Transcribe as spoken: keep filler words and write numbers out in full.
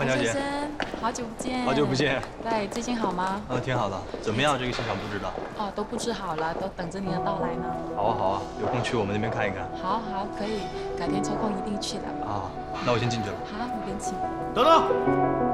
范小姐， 先生，好久不见。 好久不见。 对，最近好吗？ 嗯，挺好的。怎么样？这个现场布置的？ 哦，都布置好了，都等着你的到来呢。 好啊，好啊，有空去我们那边看一看。 好好，可以，改天抽空一定去的。 啊，那我先进去了。 好，你先请。 等等。